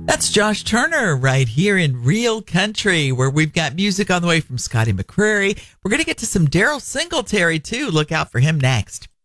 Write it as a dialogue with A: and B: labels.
A: That's Josh Turner right here in Real Country, where we've got music on the way from Scotty McCreery. We're going to get to some Daryl Singletary, too. Look out for him next.